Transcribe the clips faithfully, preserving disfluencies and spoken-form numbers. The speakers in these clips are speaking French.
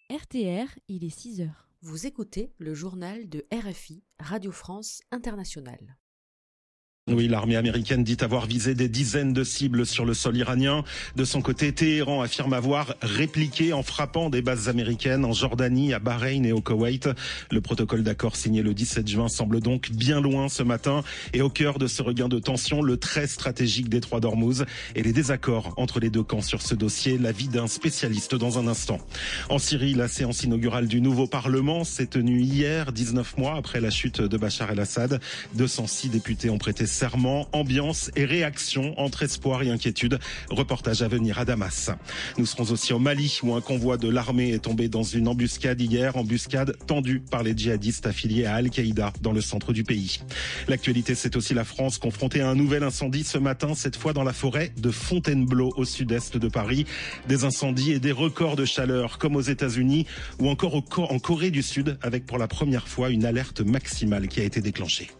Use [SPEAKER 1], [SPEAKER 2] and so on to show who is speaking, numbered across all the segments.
[SPEAKER 1] R T R, il est six heures.
[SPEAKER 2] Vous écoutez le journal de R F I, Radio France Internationale.
[SPEAKER 3] Oui, l'armée américaine dit avoir visé des dizaines de cibles sur le sol iranien. De son côté, Téhéran affirme avoir répliqué en frappant des bases américaines en Jordanie, à Bahreïn et au Koweït. Le protocole d'accord signé le dix-sept juin semble donc bien loin ce matin. Et au cœur de ce regain de tension, le très stratégique détroit d'Ormuz et les désaccords entre les deux camps sur ce dossier. L'avis d'un spécialiste dans un instant. En Syrie, la séance inaugurale du nouveau Parlement s'est tenue hier, dix-neuf mois après la chute de Bachar el-Assad. deux cent six députés ont prêté serment, ambiance et réaction entre espoir et inquiétude. Reportage à venir à Damas. Nous serons aussi au Mali où un convoi de l'armée est tombé dans une embuscade hier, embuscade tendue par les djihadistes affiliés à Al-Qaïda dans le centre du pays. L'actualité, c'est aussi la France confrontée à un nouvel incendie ce matin, cette fois dans la forêt de Fontainebleau au sud-est de Paris. Des incendies et des records de chaleur comme aux États-Unis ou encore au Co- en Corée du Sud avec pour la première fois une alerte maximale qui a été déclenchée.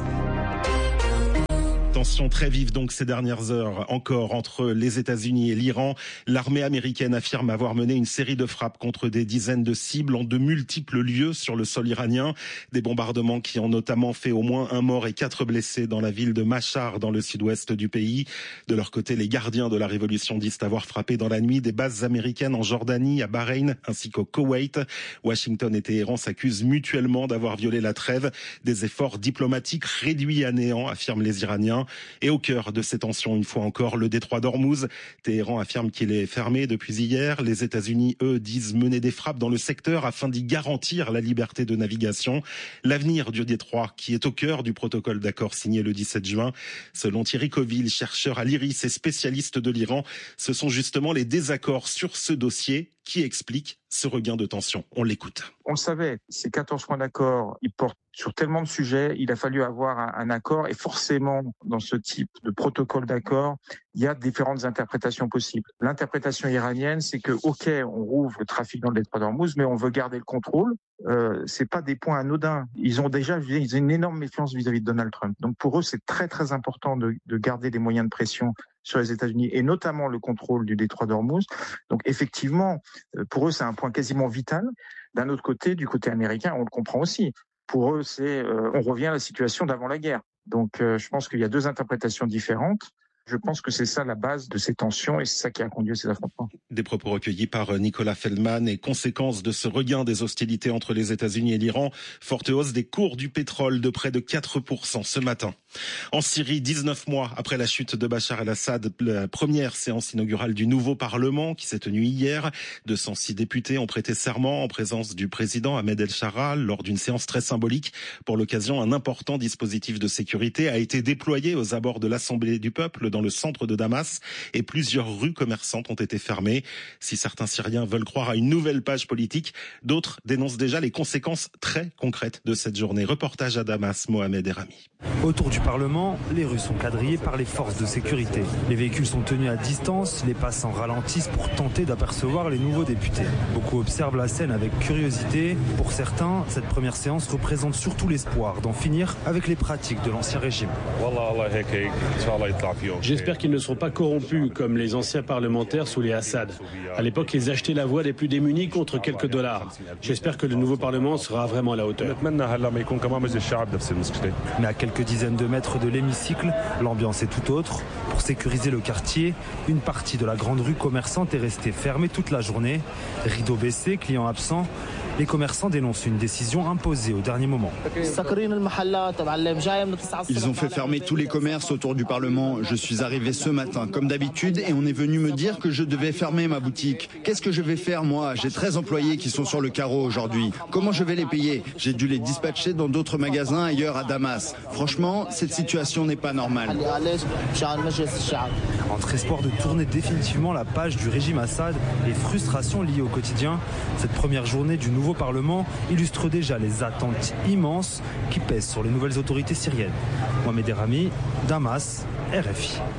[SPEAKER 3] Tension très vive donc ces dernières heures encore entre les États-Unis et l'Iran. L'armée américaine affirme avoir mené une série de frappes contre des dizaines de cibles en de multiples lieux sur le sol iranien. Des bombardements qui ont notamment fait au moins un mort et quatre blessés dans la ville de Mashhad dans le sud-ouest du pays. De leur côté, les gardiens de la révolution disent avoir frappé dans la nuit des bases américaines en Jordanie, à Bahreïn ainsi qu'au Koweït. Washington et Téhéran s'accusent mutuellement d'avoir violé la trêve. Des efforts diplomatiques réduits à néant, affirment les Iraniens. Et au cœur de ces tensions, une fois encore, le détroit d'Ormuz. Téhéran affirme qu'il est fermé depuis hier. Les États-Unis, eux, disent mener des frappes dans le secteur afin d'y garantir la liberté de navigation. L'avenir du détroit, qui est au cœur du protocole d'accord signé le dix-sept juin. Selon Thierry Coville, chercheur à l'I R I S et spécialiste de l'Iran, ce sont justement les désaccords sur ce dossier qui expliquent ce regain de tension. On l'écoute.
[SPEAKER 4] On le savait, ces quatorze points d'accord, ils portent sur tellement de sujets, il a fallu avoir un, un accord et forcément, dans ce type de protocole d'accord, il y a différentes interprétations possibles. L'interprétation iranienne, c'est que, ok, on rouvre le trafic dans le détroit d'Ormuz, mais on veut garder le contrôle. Euh, c'est pas des points anodins. Ils ont déjà, ils ont une énorme méfiance vis-à-vis de Donald Trump. Donc pour eux, c'est très très important de, de garder des moyens de pression sur les États-Unis et notamment le contrôle du détroit d'Ormuz. Donc effectivement, pour eux, c'est un point quasiment vital. D'un autre côté, du côté américain, on le comprend aussi. Pour eux, c'est euh, on revient à la situation d'avant la guerre. Donc euh, je pense qu'il y a deux interprétations différentes. Je pense que c'est ça la base de ces tensions et c'est ça qui a conduit à ces affrontements.
[SPEAKER 3] Des propos recueillis par Nicolas Feldman et conséquence de ce regain des hostilités entre les États-Unis et l'Iran, forte hausse des cours du pétrole de près de quatre pour cent ce matin. En Syrie, dix-neuf mois après la chute de Bachar el-Assad, la première séance inaugurale du nouveau Parlement qui s'est tenue hier. deux cent six députés ont prêté serment en présence du président Ahmed El-Shara lors d'une séance très symbolique. Pour l'occasion, un important dispositif de sécurité a été déployé aux abords de l'Assemblée du peuple dans le centre de Damas et plusieurs rues commerçantes ont été fermées. Si certains Syriens veulent croire à une nouvelle page politique, d'autres dénoncent déjà les conséquences très concrètes de cette journée. Reportage à Damas, Mohamed Erami.
[SPEAKER 5] Autour du Parlement, les rues sont quadrillées par les forces de sécurité. Les véhicules sont tenus à distance, les passants ralentissent pour tenter d'apercevoir les nouveaux députés. Beaucoup observent la scène avec curiosité. Pour certains, cette première séance représente surtout l'espoir d'en finir avec les pratiques de l'ancien régime.
[SPEAKER 6] J'espère qu'ils ne seront pas corrompus comme les anciens parlementaires sous les Assad. À l'époque, ils achetaient la voix des plus démunis contre quelques dollars. J'espère que le nouveau Parlement sera vraiment à la hauteur.
[SPEAKER 5] Mais à quelques dizaines de mètres de l'hémicycle, l'ambiance est tout autre. Pour sécuriser le quartier, une partie de la grande rue commerçante est restée fermée toute la journée. Rideaux baissés, clients absents. Les commerçants dénoncent une décision imposée au dernier moment.
[SPEAKER 7] Ils ont fait fermer tous les commerces autour du Parlement. Je suis arrivé ce matin comme d'habitude et on est venu me dire que je devais fermer ma boutique. Qu'est-ce que je vais faire moi? J'ai treize employés qui sont sur le carreau aujourd'hui. Comment je vais les payer? J'ai dû les dispatcher dans d'autres magasins ailleurs à Damas. Franchement, cette situation n'est pas normale.
[SPEAKER 5] Entre espoir de tourner définitivement la page du régime Assad et frustration liée au quotidien, cette première journée du nouveau Parlement illustre déjà les attentes immenses qui pèsent sur les nouvelles autorités syriennes. Mohamed Erami, Damas, R F I.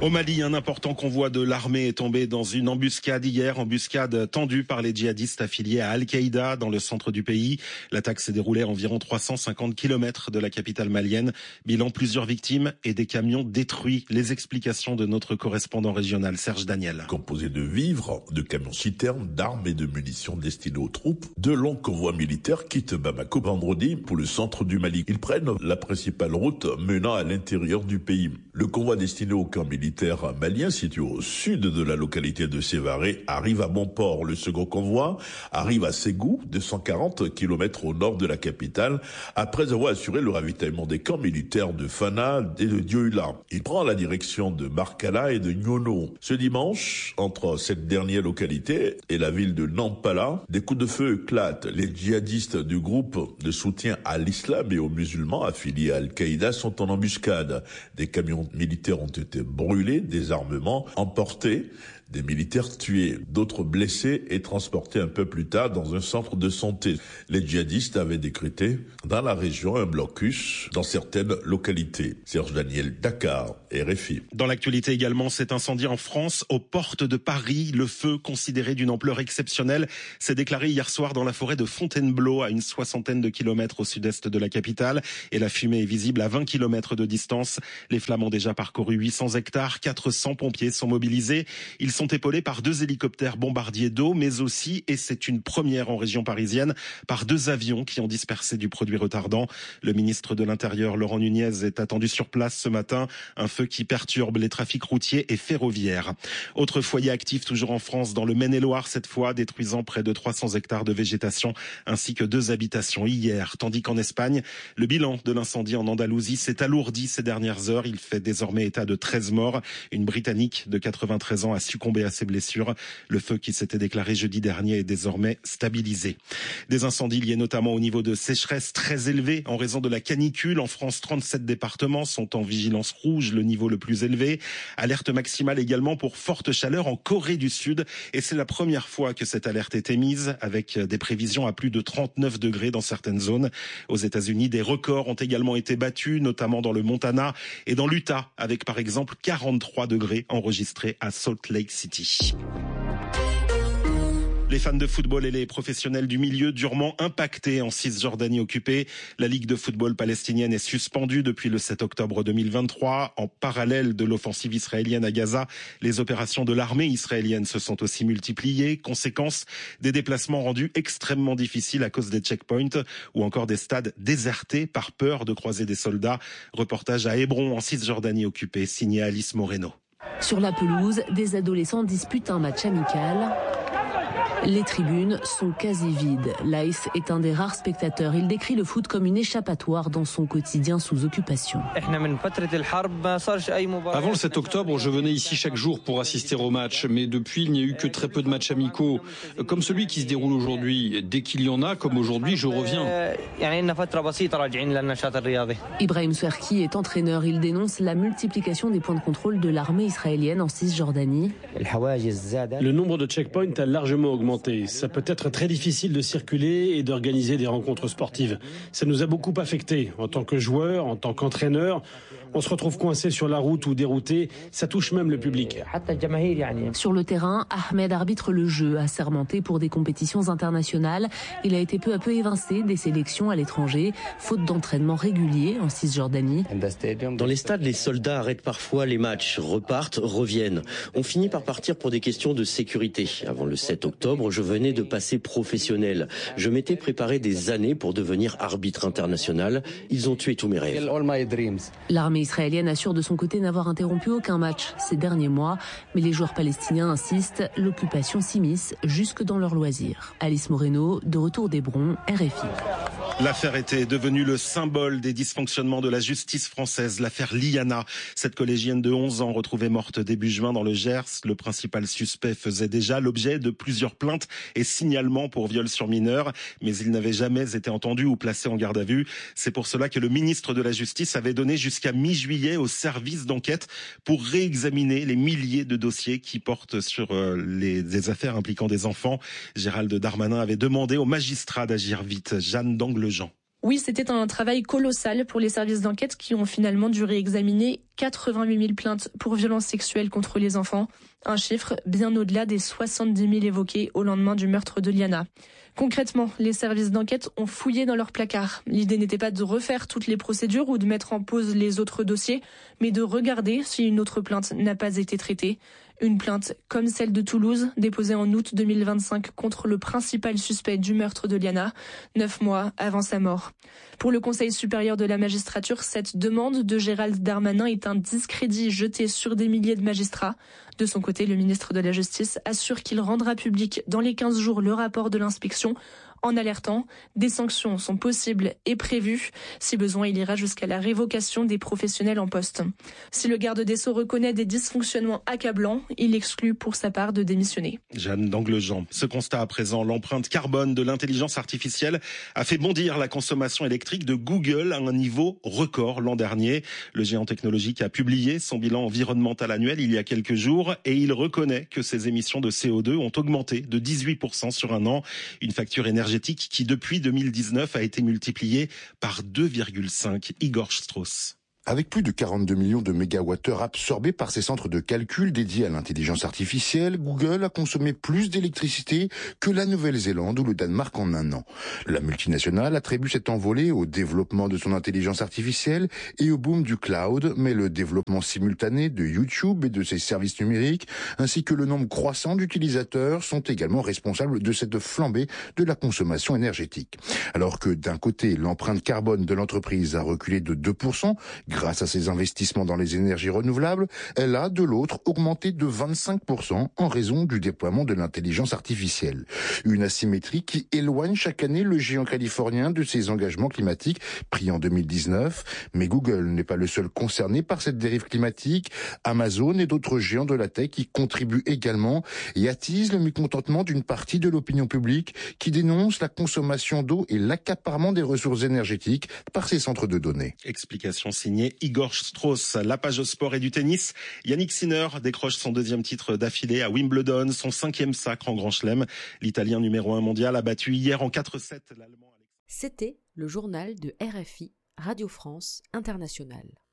[SPEAKER 3] Au Mali, un important convoi de l'armée est tombé dans une embuscade hier, embuscade tendue par les djihadistes affiliés à Al-Qaïda dans le centre du pays. L'attaque s'est déroulée à environ trois cent cinquante kilomètres de la capitale malienne. Bilan, plusieurs victimes et des camions détruits. Les explications de notre correspondant régional, Serge Daniel.
[SPEAKER 8] Composé de vivres, de camions-citernes, d'armes et de munitions destinées aux troupes, deux longs convois militaires quittent Bamako vendredi pour le centre du Mali. Ils prennent la principale route menant à l'intérieur du pays. Le convoi destiné au camp militaire malien situé au sud de la localité de Sévaré arrive à bon port. Le second convoi arrive à Ségou, deux cent quarante kilomètres au nord de la capitale, après avoir assuré le ravitaillement des camps militaires de Fana et de Dioula. Il prend la direction de Markala et de Nyono. Ce dimanche, entre cette dernière localité et la ville de Nampala, des coups de feu éclatent. Les djihadistes du groupe de soutien à l'islam et aux musulmans affiliés à Al-Qaïda sont en embuscade. Des camions militaires ont été brûlés, des armements emportés, des militaires tués, d'autres blessés et transportés un peu plus tard dans un centre de santé. Les djihadistes avaient décrété dans la région un blocus dans certaines localités. Serge Daniel, Dakar, R F I.
[SPEAKER 3] Dans l'actualité également, cet incendie en France, aux portes de Paris. Le feu, considéré d'une ampleur exceptionnelle, s'est déclaré hier soir dans la forêt de Fontainebleau, à une soixantaine de kilomètres au sud-est de la capitale. Et la fumée est visible à vingt kilomètres de distance. Les flammes ont déjà parcouru huit cents hectares. quatre cents pompiers sont mobilisés. Ils sont épaulés par deux hélicoptères bombardiers d'eau, mais aussi, et c'est une première en région parisienne, par deux avions qui ont dispersé du produit retardant. Le ministre de l'Intérieur, Laurent Nunez, est attendu sur place ce matin. Un feu qui perturbe les trafics routiers et ferroviaires. Autre foyer actif toujours en France, dans le Maine-et-Loire cette fois, détruisant près de trois cents hectares de végétation ainsi que deux habitations hier. Tandis qu'en Espagne, le bilan de l'incendie en Andalousie s'est alourdi ces dernières heures. Il fait désormais état de treize morts. Une Britannique de quatre-vingt-treize ans a succombé à ses blessures. Le feu qui s'était déclaré jeudi dernier est désormais stabilisé. Des incendies liés notamment au niveau de sécheresse très élevé en raison de la canicule. En France, trente-sept départements sont en vigilance rouge, le niveau le plus élevé. Alerte maximale également pour forte chaleur en Corée du Sud. Et c'est la première fois que cette alerte est émise, avec des prévisions à plus de trente-neuf degrés dans certaines zones. Aux États-Unis, des records ont également été battus, notamment dans le Montana et dans l'Utah, avec par exemple quarante-trois degrés enregistrés à Salt Lake City. Les fans de football et les professionnels du milieu durement impactés en Cisjordanie occupée. La Ligue de football palestinienne est suspendue depuis le sept octobre deux mille vingt-trois. En parallèle de l'offensive israélienne à Gaza, les opérations de l'armée israélienne se sont aussi multipliées. Conséquence, des déplacements rendus extrêmement difficiles à cause des checkpoints ou encore des stades désertés par peur de croiser des soldats. Reportage à Hébron en Cisjordanie occupée, signé Alice Moreno.
[SPEAKER 9] Sur la pelouse, des adolescents disputent un match amical. Les tribunes sont quasi vides. Laïf est un des rares spectateurs. Il décrit le foot comme une échappatoire dans son quotidien sous occupation.
[SPEAKER 10] Avant le sept octobre, je venais ici chaque jour pour assister au match. Mais depuis, il n'y a eu que très peu de matchs amicaux. Comme celui qui se déroule aujourd'hui. Dès qu'il y en a, comme aujourd'hui, je reviens.
[SPEAKER 9] Ibrahim Swerki est entraîneur. Il dénonce la multiplication des points de contrôle de l'armée israélienne en Cisjordanie.
[SPEAKER 6] Le nombre de checkpoints a largement augmenté. Ça peut être très difficile de circuler et d'organiser des rencontres sportives. Ça nous a beaucoup affectés. En tant que joueurs, en tant qu'entraîneurs, on se retrouve coincé sur la route ou dérouté. Ça touche même le public.
[SPEAKER 9] Sur le terrain, Ahmed arbitre le jeu, assermenté pour des compétitions internationales. Il a été peu à peu évincé des sélections à l'étranger, faute d'entraînement régulier en Cisjordanie.
[SPEAKER 11] Dans les stades, les soldats arrêtent parfois les matchs, repartent, reviennent. On finit par partir pour des questions de sécurité. Avant le sept octobre, je venais de passer professionnel. Je m'étais préparé des années pour devenir arbitre international. Ils ont tué tous mes rêves.
[SPEAKER 9] L'armée israélienne assure de son côté n'avoir interrompu aucun match ces derniers mois, mais les joueurs palestiniens insistent, l'occupation s'immisce jusque dans leurs loisirs. Alice Moreno, de retour d'Hébron, R F I.
[SPEAKER 3] L'affaire était devenue le symbole des dysfonctionnements de la justice française, l'affaire Liana. Cette collégienne de onze ans retrouvée morte début juin dans le Gers. Le principal suspect faisait déjà l'objet de plusieurs plaintes et signalements pour viol sur mineur, mais il n'avait jamais été entendu ou placé en garde à vue. C'est pour cela que le ministre de la Justice avait donné jusqu'à mi-juillet au service d'enquête pour réexaminer les milliers de dossiers qui portent sur les, des affaires impliquant des enfants. Gérald Darmanin avait demandé aux magistrats d'agir vite. Jeanne d'Anglejean.
[SPEAKER 12] Oui, c'était un travail colossal pour les services d'enquête qui ont finalement dû réexaminer quatre-vingt-huit mille plaintes pour violences sexuelles contre les enfants, un chiffre bien au-delà des soixante-dix mille évoqués au lendemain du meurtre de Liana. Concrètement, les services d'enquête ont fouillé dans leurs placards. L'idée n'était pas de refaire toutes les procédures ou de mettre en pause les autres dossiers, mais de regarder si une autre plainte n'a pas été traitée. Une plainte comme celle de Toulouse, déposée en août deux mille vingt-cinq contre le principal suspect du meurtre de Liana, neuf mois avant sa mort. Pour le Conseil supérieur de la magistrature, cette demande de Gérald Darmanin est un discrédit jeté sur des milliers de magistrats. De son côté, le ministre de la Justice assure qu'il rendra public dans les quinze jours le rapport de l'inspection, en alertant, des sanctions sont possibles et prévues. Si besoin, il ira jusqu'à la révocation des professionnels en poste. Si le garde des Sceaux reconnaît des dysfonctionnements accablants, il exclut pour sa part de démissionner.
[SPEAKER 3] Jeanne d'Anglejean. Ce constat à présent, l'empreinte carbone de l'intelligence artificielle a fait bondir la consommation électrique de Google à un niveau record l'an dernier. Le géant technologique a publié son bilan environnemental annuel il y a quelques jours et il reconnaît que ses émissions de C O deux ont augmenté de dix-huit pour cent sur un an. Une facture énergétique qui, depuis deux mille dix-neuf, a été multipliée par deux virgule cinq. Igor Strauss.
[SPEAKER 13] Avec plus de quarante-deux millions de mégawattheures absorbés par ses centres de calcul dédiés à l'intelligence artificielle, Google a consommé plus d'électricité que la Nouvelle-Zélande ou le Danemark en un an. La multinationale attribue cette envolée au développement de son intelligence artificielle et au boom du cloud, mais le développement simultané de YouTube et de ses services numériques, ainsi que le nombre croissant d'utilisateurs sont également responsables de cette flambée de la consommation énergétique. Alors que d'un côté, l'empreinte carbone de l'entreprise a reculé de deux pour cent, grâce à ses investissements dans les énergies renouvelables, elle a, de l'autre, augmenté de vingt-cinq pour cent en raison du déploiement de l'intelligence artificielle. Une asymétrie qui éloigne chaque année le géant californien de ses engagements climatiques pris en deux mille dix-neuf. Mais Google n'est pas le seul concerné par cette dérive climatique. Amazon et d'autres géants de la tech y contribuent également et attisent le mécontentement d'une partie de l'opinion publique qui dénonce la consommation d'eau et l'accaparement des ressources énergétiques par ces centres de données.
[SPEAKER 3] Explication signée Igor Strauss. La page sport et du tennis. Yannick Sinner décroche son deuxième titre d'affilée à Wimbledon, son cinquième sacre en Grand Chelem. L'Italien numéro un mondial a battu hier en quatre sept l'Allemand.
[SPEAKER 2] C'était le journal de R F I, Radio France Internationale.